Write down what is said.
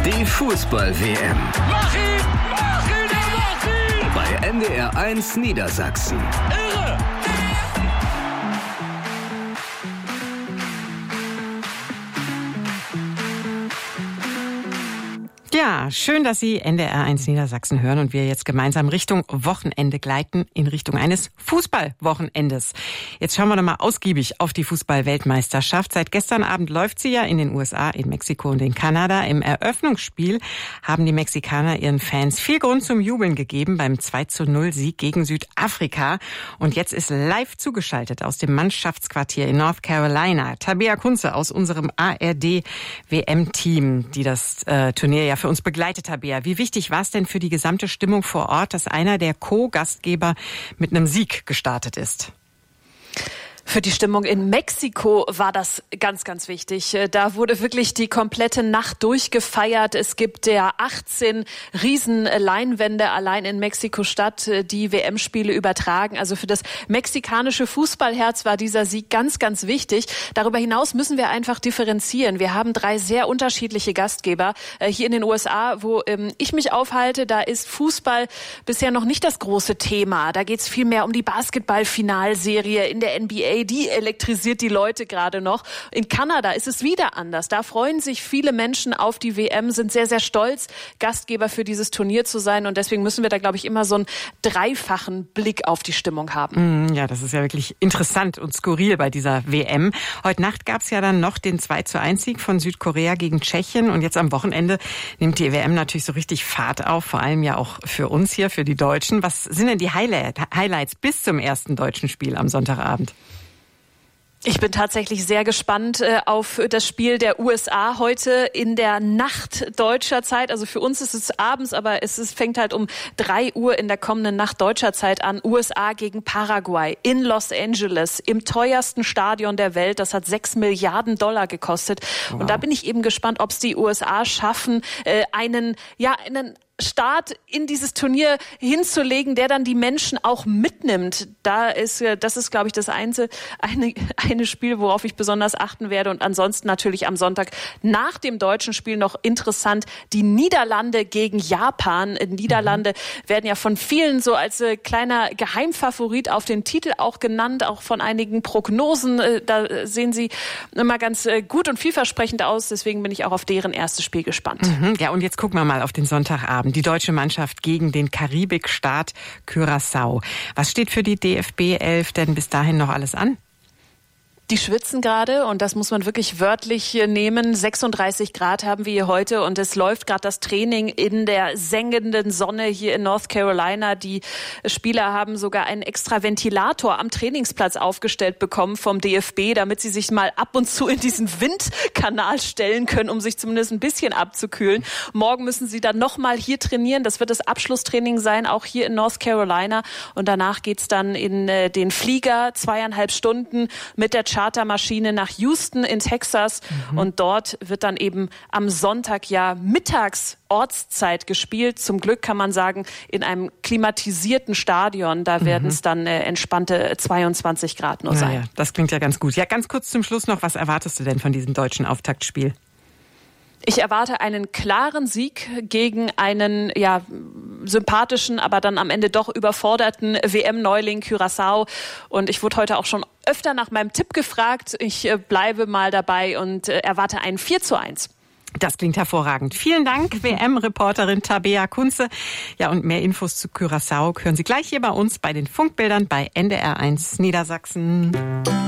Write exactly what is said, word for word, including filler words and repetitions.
Die Fußball-W M. Mach ihn! Mach ihn! Mach ihn! Bei N D R eins Niedersachsen. Irre! Ja, schön, dass Sie N D R eins Niedersachsen hören und wir jetzt gemeinsam Richtung Wochenende gleiten, in Richtung eines Fußballwochenendes. Jetzt schauen wir noch mal ausgiebig auf die Fußball-Weltmeisterschaft. Seit gestern Abend läuft sie ja in den U S A, in Mexiko und in Kanada. Im Eröffnungsspiel haben die Mexikaner ihren Fans viel Grund zum Jubeln gegeben beim zwei zu null Sieg gegen Südafrika. Und jetzt ist live zugeschaltet aus dem Mannschaftsquartier in North Carolina Tabea Kunze aus unserem A R D-W M-Team, die das äh, Turnier ja für uns begleitet, Tabea. Wie wichtig war es denn für die gesamte Stimmung vor Ort, dass einer der Co-Gastgeber mit einem Sieg gestartet ist? Für die Stimmung in Mexiko war das ganz, ganz wichtig. Da wurde wirklich die komplette Nacht durchgefeiert. Es gibt ja achtzehn Riesenleinwände allein in Mexiko-Stadt, die W M-Spiele übertragen. Also für das mexikanische Fußballherz war dieser Sieg ganz, ganz wichtig. Darüber hinaus müssen wir einfach differenzieren. Wir haben drei sehr unterschiedliche Gastgeber. Hier in den U S A, wo ich mich aufhalte, da ist Fußball bisher noch nicht das große Thema. Da geht es viel mehr um die Basketball-Finalserie in der N B A. Die elektrisiert die Leute gerade noch. In Kanada ist es wieder anders. Da freuen sich viele Menschen auf die W M, sind sehr, sehr stolz, Gastgeber für dieses Turnier zu sein. Und deswegen müssen wir da, glaube ich, immer so einen dreifachen Blick auf die Stimmung haben. Ja, das ist ja wirklich interessant und skurril bei dieser W M. Heute Nacht gab es ja dann noch den zwei zu eins Sieg von Südkorea gegen Tschechien. Und jetzt am Wochenende nimmt die W M natürlich so richtig Fahrt auf, vor allem ja auch für uns hier, für die Deutschen. Was sind denn die Highlights bis zum ersten deutschen Spiel am Sonntagabend? Ich bin tatsächlich sehr gespannt äh, auf das Spiel der U S A heute in der Nacht deutscher Zeit. Also für uns ist es abends, aber es ist, fängt halt um drei Uhr in der kommenden Nacht deutscher Zeit an. U S A gegen Paraguay in Los Angeles im teuersten Stadion der Welt. Das hat sechs Milliarden Dollar gekostet. Wow. Und da bin ich eben gespannt, ob es die U S A schaffen, äh, einen, ja, einen Start in dieses Turnier hinzulegen, der dann die Menschen auch mitnimmt. Da ist, das ist, glaube ich, das einzige, eine, eine Spiel, worauf ich besonders achten werde. Und ansonsten natürlich am Sonntag nach dem deutschen Spiel noch interessant, die Niederlande gegen Japan. Niederlande mhm. werden ja von vielen so als äh, kleiner Geheimfavorit auf den Titel auch genannt, auch von einigen Prognosen. Äh, da sehen sie immer ganz äh, gut und vielversprechend aus. Deswegen bin ich auch auf deren erstes Spiel gespannt. Mhm. Ja, und jetzt gucken wir mal auf den Sonntagabend. Die deutsche Mannschaft gegen den Karibikstaat Curaçao. Was steht für die D F B elf denn bis dahin noch alles an? Die schwitzen gerade und das muss man wirklich wörtlich nehmen. sechsunddreißig Grad haben wir hier heute und es läuft gerade das Training in der sengenden Sonne hier in North Carolina. Die Spieler haben sogar einen extra Ventilator am Trainingsplatz aufgestellt bekommen vom D F B, damit sie sich mal ab und zu in diesen Windkanal stellen können, um sich zumindest ein bisschen abzukühlen. Morgen müssen sie dann nochmal hier trainieren. Das wird das Abschlusstraining sein, auch hier in North Carolina. Und danach geht's dann in den Flieger, zweieinhalb Stunden mit der Chartermaschine nach Houston in Texas mhm. und dort wird dann eben am Sonntag ja mittags Ortszeit gespielt. Zum Glück kann man sagen, in einem klimatisierten Stadion, da mhm. werden es dann äh, entspannte zweiundzwanzig Grad nur sein. Ja, ja, das klingt ja ganz gut. Ja, ganz kurz zum Schluss noch, was erwartest du denn von diesem deutschen Auftaktspiel? Ich erwarte einen klaren Sieg gegen einen ja sympathischen, aber dann am Ende doch überforderten W M-Neuling Curaçao. Und ich wurde heute auch schon öfter nach meinem Tipp gefragt. Ich äh, bleibe mal dabei und äh, erwarte einen vier zu eins. Das klingt hervorragend. Vielen Dank, W M-Reporterin Tabea Kunze. Ja, und mehr Infos zu Curaçao hören Sie gleich hier bei uns bei den Funkbildern bei N D R eins Niedersachsen.